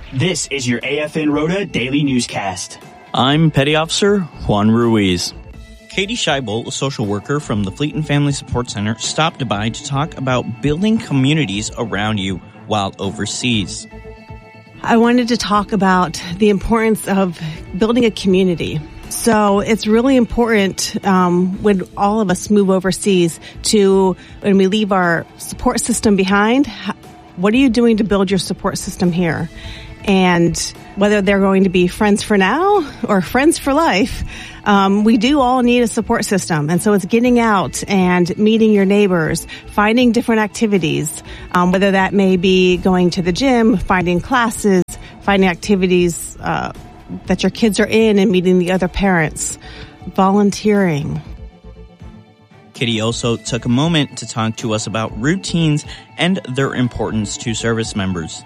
This is your AFN Rota Daily Newscast. I'm Petty Officer Juan Ruiz. Katie Scheibel, a social worker from the Fleet and Family Support Center, stopped by to talk about building communities around you while overseas. I wanted to talk about the importance of building a community. So it's really important when all of us move overseas when we leave our support system behind, what are you doing to build your support system here? And whether they're going to be friends for now or friends for life, we do all need a support system. And so it's getting out and meeting your neighbors, finding different activities, whether that may be going to the gym, finding classes, finding activities that your kids are in and meeting the other parents, volunteering. Kitty also took a moment to talk to us about routines and their importance to service members.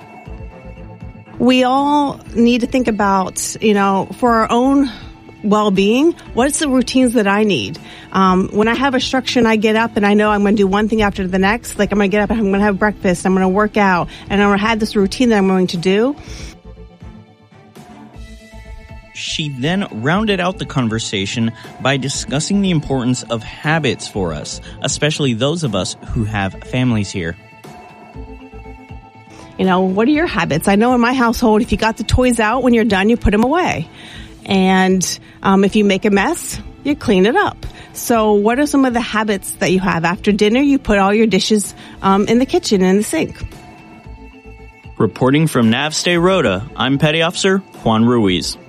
We all need to think about, for our own well-being, what's the routines that I need? When I have a structure and I get up and I know I'm going to do one thing after the next, like I'm going to get up and I'm going to have breakfast, I'm going to work out, and I'm going to have this routine that I'm going to do. She then rounded out the conversation by discussing the importance of habits for us, especially those of us who have families here. What are your habits? I know in my household, if you got the toys out, when you're done, you put them away. And if you make a mess, you clean it up. So what are some of the habits that you have? After dinner, you put all your dishes in the kitchen, in the sink. Reporting from NAVSTAY Rota, I'm Petty Officer Juan Ruiz.